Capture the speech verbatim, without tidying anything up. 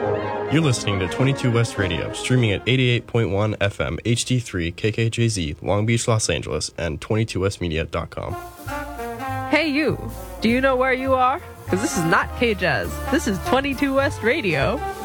You're listening to twenty-two West Radio, streaming at eighty-eight point one F M H D three K K J Z, Long Beach, Los Angeles, and twenty-two west media dot com. Hey you, do you know where you are? Because this is not K-Jazz. This is twenty-two West Radio.